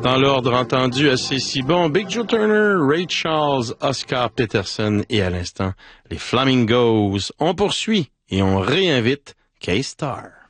Dans l'ordre entendu assez si bon, Big Joe Turner, Ray Charles, Oscar Peterson et à l'instant, les Flamingos. On poursuit et on réinvite K-Star.